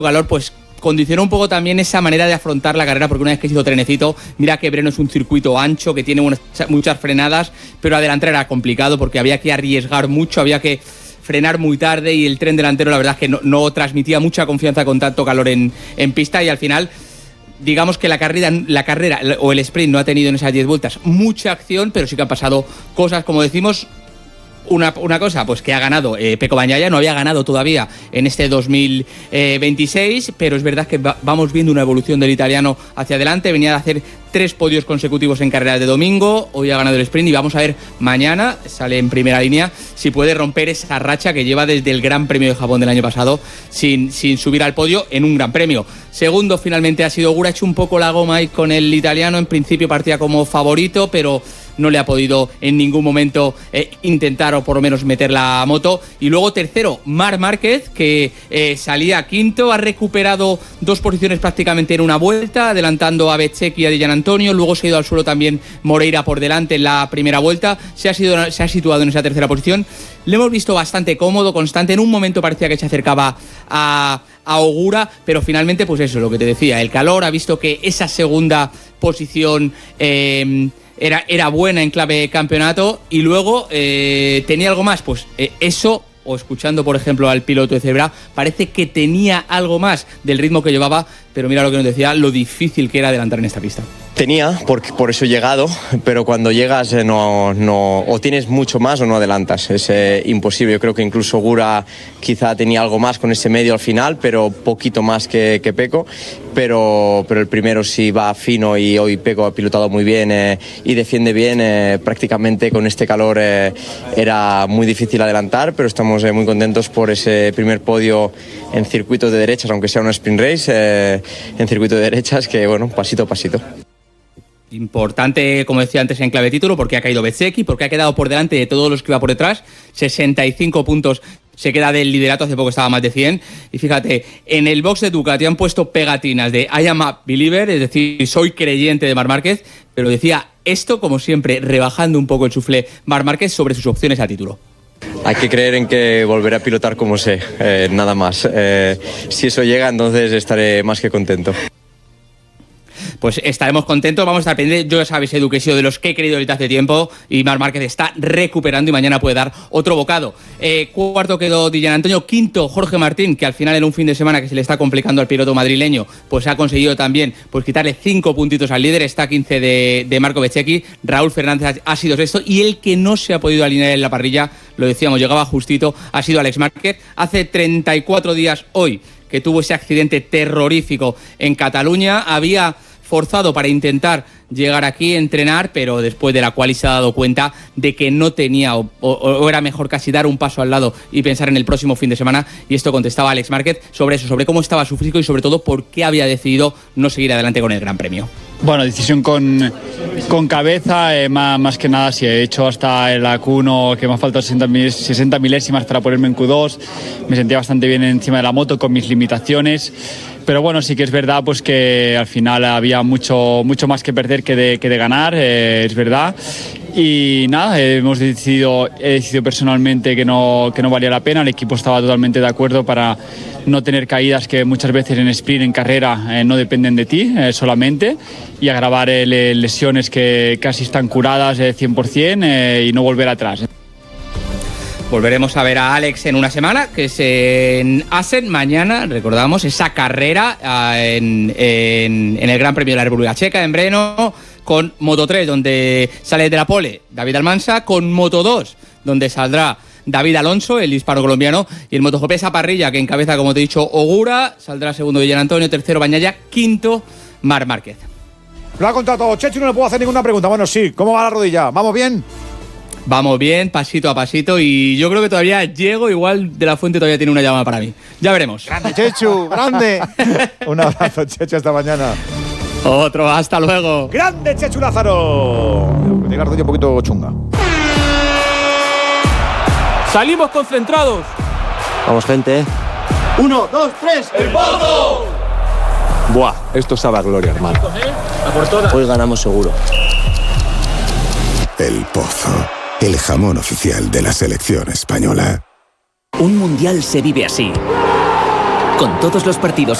calor, pues condicionó un poco también esa manera de afrontar la carrera, porque una vez que se hizo trenecito, mira que Breno es un circuito ancho, que tiene muchas frenadas, pero adelantar era complicado porque había que arriesgar mucho, había que frenar muy tarde y el tren delantero la verdad es que no transmitía mucha confianza con tanto calor en pista, y al final digamos que la carrera o el sprint no ha tenido en esas 10 vueltas mucha acción, pero sí que han pasado cosas, como decimos. Una cosa, pues que ha ganado Pecco Bagnaia, no había ganado todavía en este 2026, pero es verdad que vamos viendo una evolución del italiano hacia adelante. Venía de hacer 3 podios consecutivos en carreras de domingo, hoy ha ganado el sprint y vamos a ver mañana, sale en primera línea, si puede romper esa racha que lleva desde el Gran Premio de Japón del año pasado sin subir al podio en un Gran Premio. Segundo finalmente ha sido Ogura, ha hecho un poco la goma ahí con el italiano, en principio partía como favorito, pero no le ha podido en ningún momento intentar o por lo menos meter la moto. Y luego tercero, Marc Márquez, que salía quinto, ha recuperado 2 posiciones prácticamente en una vuelta, adelantando a Bezzecchi y a Di Giannantonio. Luego se ha ido al suelo también Moreira por delante en la primera vuelta, se ha situado en esa tercera posición. Le hemos visto bastante cómodo, constante, en un momento parecía que se acercaba a Ogura, pero finalmente pues eso, lo que te decía, el calor, ha visto que esa segunda posición era buena en clave campeonato, y luego tenía algo más, pues eso, o escuchando por ejemplo al piloto de Zebra, parece que tenía algo más del ritmo que llevaba, pero mira lo que nos decía, lo difícil que era adelantar en esta pista. Tenía, por eso he llegado, pero cuando llegas o tienes mucho más o no adelantas, es imposible. Yo creo que incluso Ogura quizá tenía algo más con ese medio al final, pero poquito más que Pecco, pero el primero sí va fino, y hoy Pecco ha pilotado muy bien y defiende bien, prácticamente con este calor era muy difícil adelantar, pero estamos muy contentos por ese primer podio en circuitos de derechas, aunque sea una sprint race, en circuito de derechas, que bueno, pasito a pasito. Importante, como decía antes, en clave título, porque ha caído Bezzecchi, porque ha quedado por delante de todos los que iba por detrás, 65 puntos se queda del liderato, hace poco estaba más de 100, y fíjate, en el box de Ducati han puesto pegatinas de I am a believer, es decir, soy creyente de Marc Márquez, pero decía esto, como siempre, rebajando un poco el suflé Marc Márquez sobre sus opciones a título. Hay que creer en que volveré a pilotar como sé, nada más. Si eso llega, entonces estaré más que contento. Pues estaremos contentos, vamos a estar pendientes. Yo ya sabéis, Edu, que he sido de los que he querido ahorita hace tiempo, y Marc Márquez está recuperando y mañana puede dar otro bocado. Cuarto quedó Di Giannantonio, quinto Jorge Martín, que al final en un fin de semana que se le está complicando al piloto madrileño, pues ha conseguido también pues quitarle 5 puntitos al líder, está 15 de Marco Bezzecchi. Raúl Fernández ha sido sexto, y el que no se ha podido alinear en la parrilla, lo decíamos, llegaba justito, ha sido Alex Márquez. Hace 34 días hoy que tuvo ese accidente terrorífico en Cataluña, había forzado para intentar llegar aquí a entrenar, pero después de la cual se ha dado cuenta de que no tenía o era mejor casi dar un paso al lado y pensar en el próximo fin de semana, y esto contestaba Alex Márquez sobre eso, sobre cómo estaba su físico y sobre todo por qué había decidido no seguir adelante con el Gran Premio. Bueno, decisión con cabeza, más que nada, si he hecho hasta el Q1, que me ha faltado 60 milésimas para ponerme en Q2, me sentía bastante bien encima de la moto con mis limitaciones, pero bueno, sí que es verdad pues que al final había mucho más que perder que de ganar, es verdad. Y nada, he decidido personalmente que no valía la pena. El equipo estaba totalmente de acuerdo para no tener caídas que muchas veces en sprint, en carrera, no dependen de ti solamente, y agravar lesiones que casi están curadas 100% y no volver atrás. Volveremos a ver a Alex en una semana, que es en Assen. Mañana, recordamos, esa carrera en el Gran Premio de la República Checa, en Brno, con Moto 3, donde sale de la pole David Almansa, con Moto 2, donde saldrá David Alonso, el hispano-colombiano, y el MotoGP esa parrilla que encabeza, como te he dicho, Ogura, saldrá segundo Di Giannantonio, tercero Bagnaia, quinto Marc Márquez. Lo ha contado todo Chechu, no le puedo hacer ninguna pregunta. Bueno, sí, ¿cómo va la rodilla? ¿Vamos bien? Vamos bien, pasito a pasito, y yo creo que todavía llego, igual De la Fuente todavía tiene una llamada para mí. Ya veremos. ¡Grande, Chechu! ¡Grande! Un abrazo, Chechu, hasta mañana. Otro, hasta luego. ¡Grande, Chechu Lázaro! Tiene la rodilla un poquito chunga. ¡Salimos concentrados! Vamos, gente. 1, 2, 3, ¡el Pozo! Buah, esto sabe a gloria, hermano. Hoy ganamos seguro. El Pozo, el jamón oficial de la selección española. Un mundial se vive así. Con todos los partidos